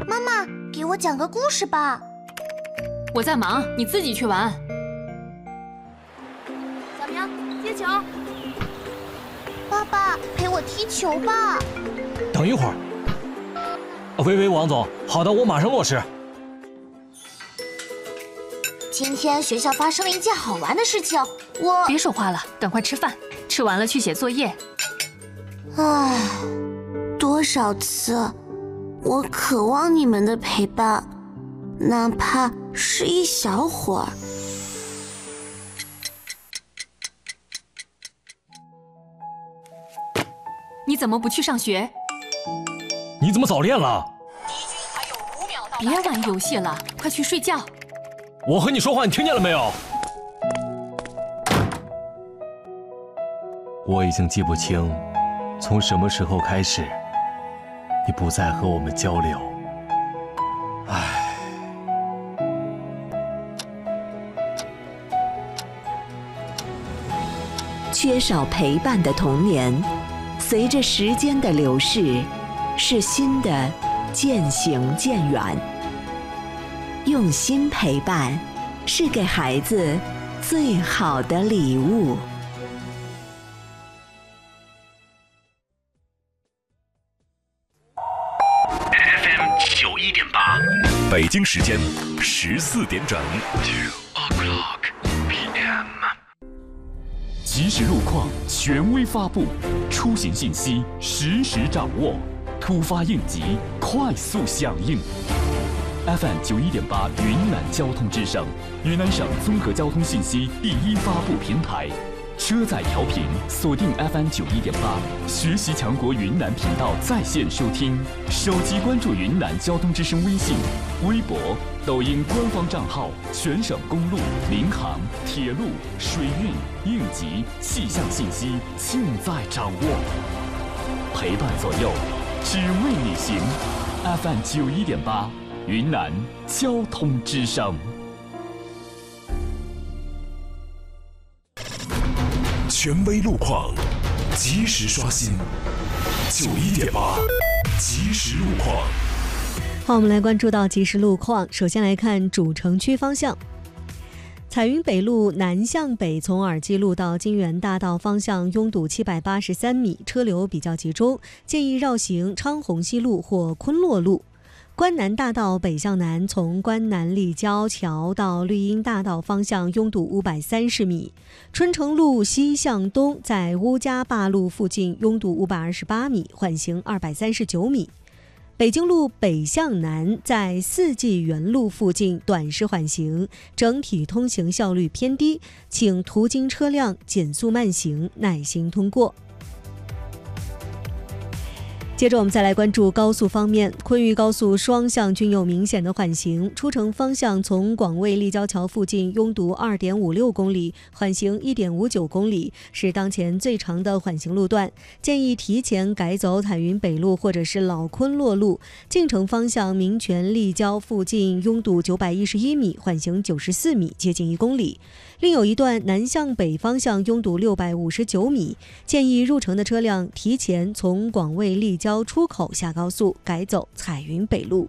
妈妈，给我讲个故事吧。 我在忙，你自己去玩。 小明，接球。 爸爸，陪我踢球吧。 等一会儿。喂，王总，好的，我马上落实。 今天学校发生了一件好玩的事情， 别说话了，赶快吃饭，吃完了去写作业。 唉，多少次，我渴望你们的陪伴，哪怕是一小会儿。 你怎么不去上学？ 你怎么早恋了？ 别玩游戏了，快去睡觉。 我和你说话，你听见了没有？我已经记不清，从什么时候开始，你不再和我们交流。唉。 缺少陪伴的童年，随着时间的流逝，是新的渐行渐远。用心陪伴，是给孩子最好的礼物。 FM91.8，北京时间14点整。2 o'clock PM。即时路况权威发布，出行信息实时掌握，突发应急快速响应。FM91.8云南交通之声，云南省综合交通信息第一发布平台。车载调频锁定 FM91.8，学习强国云南频道在线收听。手机关注云南交通之声微信、微博、抖音官方账号，全省公路、民航、铁路、水运、应急、气象信息尽在掌握。陪伴左右，只为你行。FM91.8，云南交通之声。权威路况，及时刷新。91.8，即时路况。 好，我们来关注到即时路况。首先来看主城区方向。彩云北路南向北，从耳机路到金源大道方向拥堵783米，车流比较集中，建议绕行昌洪西路或昆洛路。关南大道北向南，从关南立交桥到绿荫大道方向拥堵530米。春城路西向东，在乌家坝路附近拥堵528米，缓行239米。北京路北向南，在四季园路附近短时缓行，整体通行效率偏低，请途经车辆减速慢行，耐心通过。接着我们再来关注高速方面，昆渝高速双向均有明显的缓行，出城方向从广卫立交桥附近拥堵2.56公里，缓行1.59公里，是当前最长的缓行路段，建议提前改走彩云北路或者是老昆洛路。进城方向民权立交附近拥堵911米，缓行94米，接近1公里。另有一段南向北方向拥堵659米，建议入城的车辆提前从广卫立交出口下高速，改走彩云北路。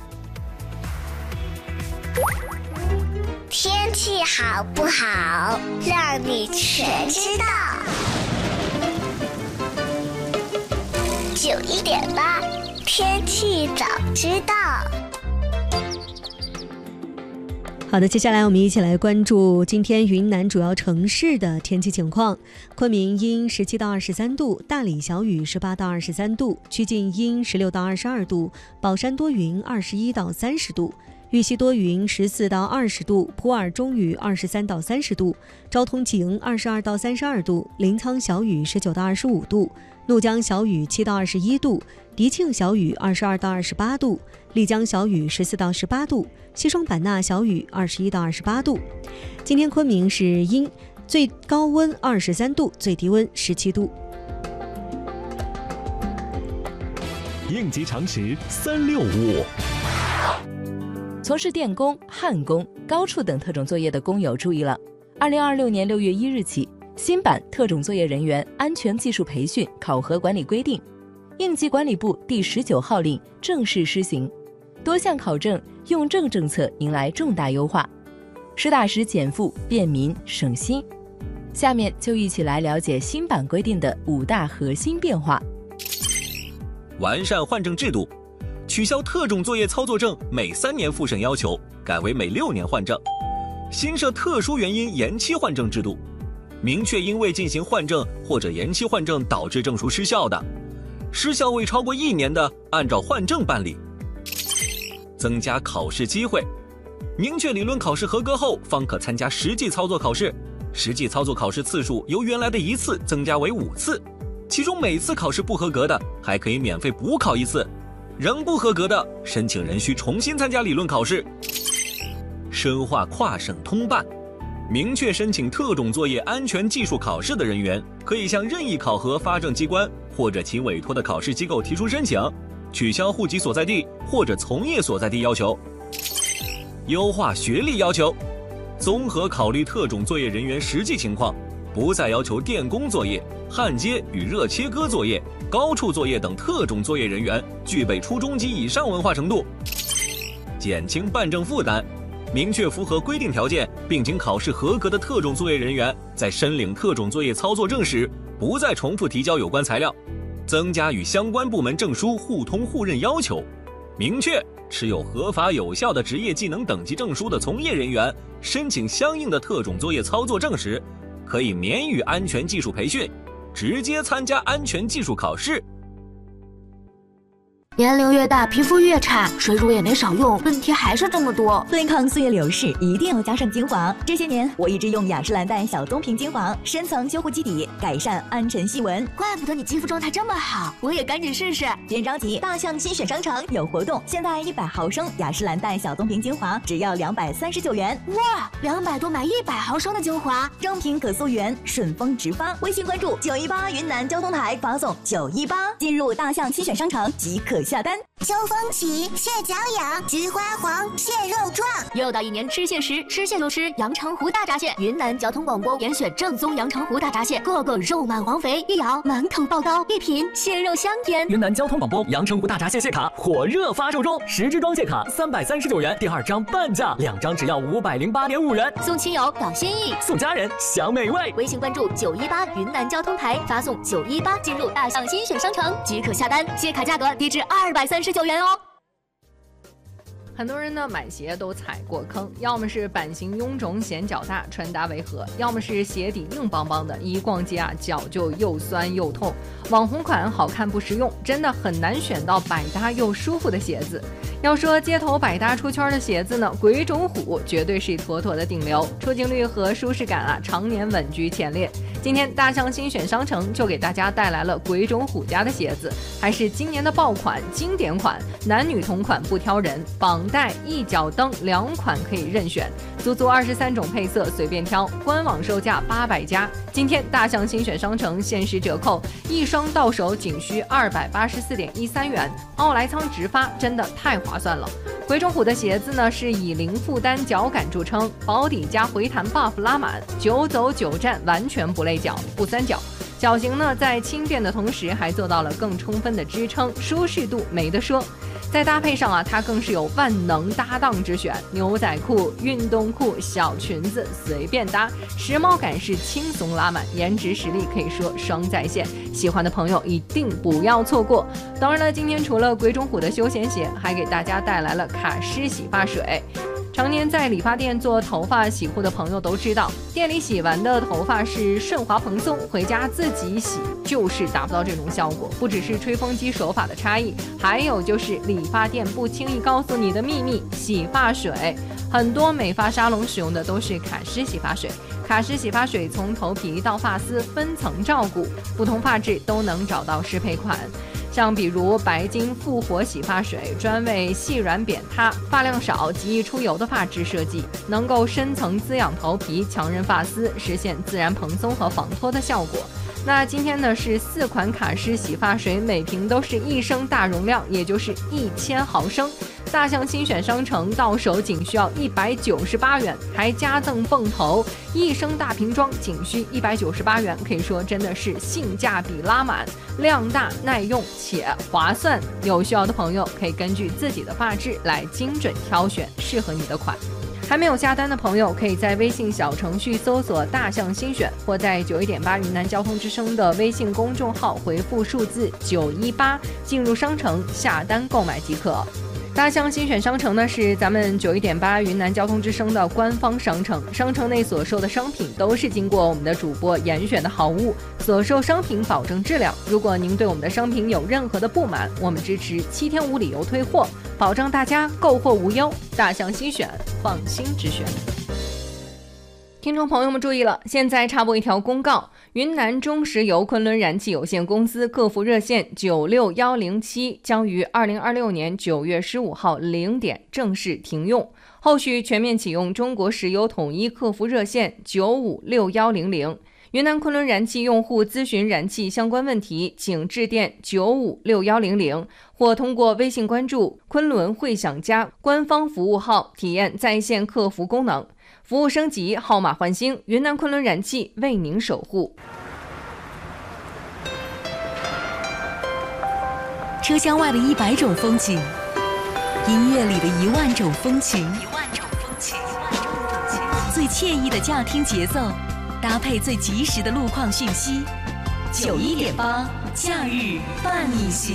天气好不好，让你全知道。91.8，天气早知道。 好的，接下来我们一起来关注今天云南主要城市的天气情况。昆明阴17到23度，大理小雨18到23度，曲靖阴16到22度，保山多云21到30度，玉溪多云14到20度，普洱中雨23到30度，昭通晴22到32度，临沧小雨19到25度，怒江小雨7到21度，迪庆小雨22到28度，丽江小雨14到18度，西双版纳小雨21到28度。今天昆明是阴，最高温23度，最低温17度。 应急常识365。 从事电工、焊工、高处等特种作业的工友注意了，2026年6月1日起，新版特种作业人员安全技术培训考核管理规定，应急管理部第19号令正式施行。 多项考证用证政策迎来重大优化，实打实减负便民省心。下面就一起来了解新版规定的5大核心变化。 完善换证制度，取消特种作业操作证每3年复审要求，改为每6年换证。新设特殊原因延期换证制度，明确因为进行换证或者延期换证导致证书失效的，失效未超过1年的，按照换证办理。增加考试机会，明确理论考试合格后方可参加实际操作考试，实际操作考试次数由原来的1次增加为5次，其中每次考试不合格的还可以免费补考1次，仍不合格的申请人需重新参加理论考试。深化跨省通办，明确申请特种作业安全技术考试的人员可以向任意考核发证机关或者其委托的考试机构提出申请，取消户籍所在地或者从业所在地要求。优化学历要求，综合考虑特种作业人员实际情况，不再要求电工作业、焊接与热切割作业、高处作业等特种作业人员具备初中级以上文化程度。减轻办证负担，明确符合规定条件并经考试合格的特种作业人员在申领特种作业操作证时不再重复提交有关材料，增加与相关部门证书互通互认要求，明确持有合法有效的职业技能等级证书的从业人员申请相应的特种作业操作证时，可以免予安全技术培训，直接参加安全技术考试。 年龄越大，皮肤越差，水乳也没少用，问题还是这么多。 对抗岁月流逝，一定要加上精华。这些年，我一直用雅诗兰黛小棕瓶精华，深层修护基底，改善暗沉细纹。 怪不得你肌肤状态这么好，我也赶紧试试。 别着急，大象新选商城有活动，现在100毫升雅诗兰黛小棕瓶精华只要239元。 哇，200多买100毫升的精华， 正品可溯源，顺丰直发。微信关注918云南交通台，发送918，进入大象新选商城即可下单。 秋风起，蟹脚痒，菊花黄，蟹肉壮。 又到1年吃蟹时，吃蟹就吃阳澄湖大闸蟹。云南交通广播严选正宗阳澄湖大闸蟹，个个肉满黄肥，一咬满口爆膏，一品蟹肉香甜。 云南交通广播阳澄湖大闸蟹蟹卡火热发售中，10支装蟹卡339元，第2张半价，2张只要508.5元。 送亲友表心意， 送家人享美味。 微信关注918云南交通台，发送918进入大象新选商城即可下单，蟹卡价格低至239元哦。 很多人呢买鞋都踩过坑，要么是版型臃肿显脚大，穿搭违和，要么是鞋底硬邦邦的，一逛街啊脚就又酸又痛。网红款好看不实用，真的很难选到百搭又舒服的鞋子。要说街头百搭出圈的鞋子呢，鬼冢虎绝对是妥妥的顶流，出镜率和舒适感啊常年稳居前列。今天大象新选商城就给大家带来了鬼冢虎家的鞋子，还是今年的爆款经典款，男女同款不挑人，绑带一脚蹬2款可以任选，足23种配色随便挑，官网售价800加。今天大象新选商城限时折扣，一双到手仅需284.13元，奥莱仓直发，真的太划算了。鬼冢虎的鞋子呢是以零负担脚感著称，保底加回弹 buff 拉满，9走9站完全不累脚不三角。脚型呢在轻便的同时还做到了更充分的支撑，舒适度没得说。在搭配上啊，它更是有万能搭档之选，牛仔裤、运动裤、小裙子随便搭，时髦感是轻松拉满，颜值实力可以说双在线，喜欢的朋友一定不要错过。当然了，今天除了鬼冢虎的休闲鞋，还给大家带来了卡诗洗发水。常年在理发店做头发洗护的朋友都知道，店里洗完的头发是顺滑蓬松，回家自己洗就是达不到这种效果。不只是吹风机手法的差异，还有就是理发店不轻易告诉你的秘密——洗发水。很多美发沙龙使用的都是卡诗洗发水。卡诗洗发水从头皮到发丝分层照顾，不同发质都能找到适配款。像比如白金复活洗发水，专为细软扁塌、发量少、极易出油的发质设计，能够深层滋养头皮，强韧发丝，实现自然蓬松和防脱的效果。那今天呢是4款卡诗洗发水，每瓶都是1升大容量，也就是1000毫升。 大象新选商城到手仅需要198元，还加赠泵头，一升大瓶装仅需198元，可以说真的是性价比拉满，量大耐用且划算。有需要的朋友可以根据自己的发质来精准挑选适合你的款。还没有下单的朋友，可以在微信小程序搜索大象新选，或在91.8云南交通之声的微信公众号回复数字918进入商城下单购买即可。大象新选商城呢，是咱们91.8云南交通之声的官方商城，商城内所售的商品都是经过我们的主播严选的好物，所售商品保证质量。如果您对我们的商品有任何的不满，我们支持7天无理由退货，保障大家购货无忧。大象新选，放心之选。听众朋友们注意了，现在插播一条公告：云南中石油昆仑燃气有限公司客服热线96107将于2026年9月15号0点正式停用，后续全面启用中国石油统一客服热线956100。云南昆仑燃气用户咨询燃气相关问题，请致电956100，或通过微信关注昆仑汇享家官方服务号体验在线客服功能。服务升级，号码换新，云南昆仑燃气为您守护。 车厢外的100种风景，音乐里的1万种风情，最惬意的驾听节奏，搭配最及时的路况讯息。91.8假日伴你行。